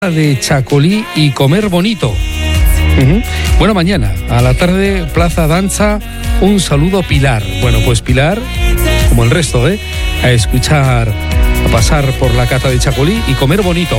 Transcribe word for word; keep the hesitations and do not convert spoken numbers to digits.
de Chacolí y comer bonito. Uh-huh. Bueno, mañana a la tarde, Plaza Danza, un saludo Pilar. Bueno, pues Pilar, como el resto, ¿eh? A escuchar, a pasar por la cata de Chacolí y comer bonito.